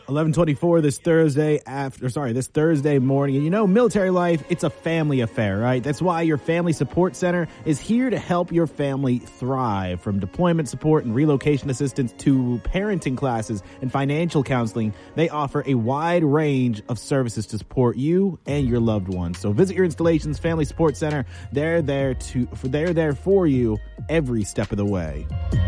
11:24 this Thursday morning. And you know, military life, it's a family affair, right? That's why your Family Support Center is here to help your family thrive. From deployment support and relocation assistance to parenting classes and financial counseling, they offer a wide range of services to support you and your loved ones. So visit your installation's Family Support Center. They're there for you every step of the way.